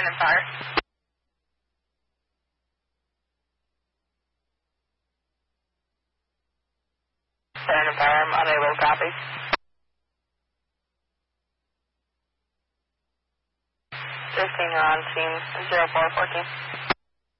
Siren and Fire. Siren and Fire, I'm unable to copy. 15, you're on scene 0414.